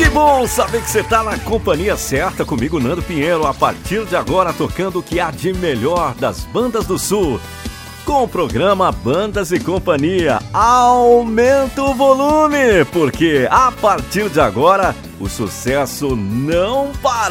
Que bom saber que você tá na companhia certa comigo, Nando Pinheiro, a partir de agora tocando o que há de melhor das bandas do Sul. Com o programa Bandas e Companhia, aumenta o volume, porque a partir de agora o sucesso não para.